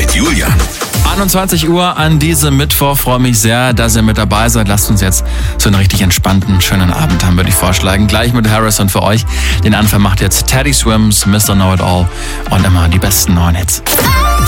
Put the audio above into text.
mit Julian. 21 Uhr an diesem Mittwoch. Freue mich sehr, dass ihr mit dabei seid. Lasst uns jetzt so einen richtig entspannten, schönen Abend haben, würde ich vorschlagen. Gleich mit Harris und für euch. Den Anfang macht jetzt Teddy Swims, Mr. Know It All und immer die besten neuen Hits.